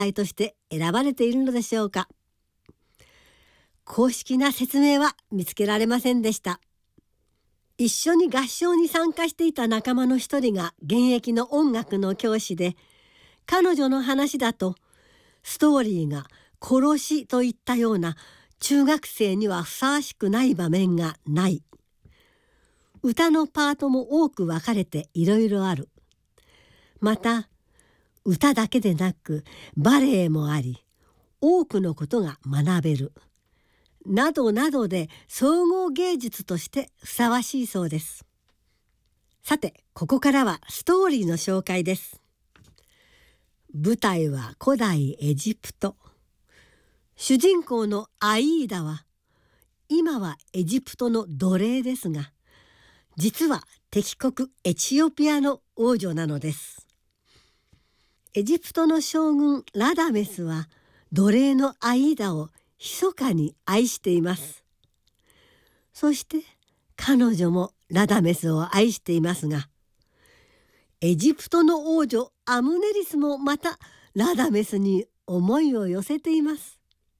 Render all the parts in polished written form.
として選ばれているのでしょうか。公式な説明は見つけられませんでした。一緒に合唱に参加していた仲間の一人が現役の音楽の教師で、彼女の話だとストーリーが殺しといったような中学生にはふさわしくない場面がない。歌のパートも多く分かれていろいろある。また歌だけでなくバレエもあり、多くのことが学べる。などなどで総合芸術としてふさわしいそうです。さて、ここからはストーリーの紹介です。舞台は古代エジプト。主人公のアイーダは今はエジプトの奴隷ですが、実は敵国エチオピアの王女なのです。エジプトの将軍ラダメスは奴隷のアイーダを密かに愛しています。そして彼女もラダメスを愛していますが、エジプトの王女アムネリスもまたラダメスに思いを寄せています。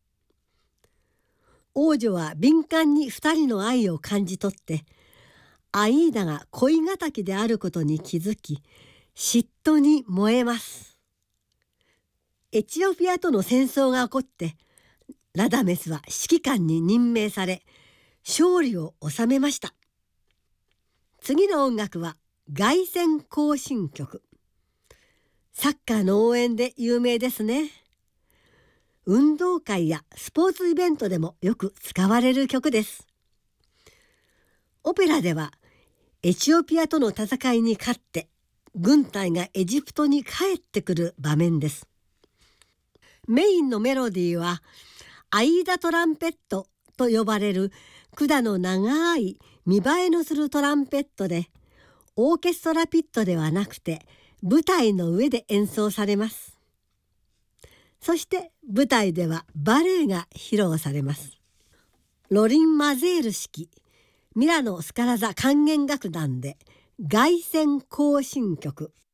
王女は敏感に2人の愛を感じ取って、アイーダが恋敵であることに気づき、嫉妬に燃えます。エチオピアとの戦争が起こって、ラダメスは指揮官に任命され、勝利を収めました。次の音楽は凱旋行進曲。サッカーの応援で有名ですね。運動会やスポーツイベントでもよく使われる曲です。オペラではエチオピアとの戦いに勝って軍隊がエジプトに帰ってくる場面です。メインのメロディーはアイーダトランペットと呼ばれる管の長い見栄えのするトランペットで、オーケストラピットではなくて舞台の上で演奏されます。そして舞台ではバレエが披露されます。ロリン・マゼール指揮、ミラノ・スカラ座管弦楽団で凱旋行進曲。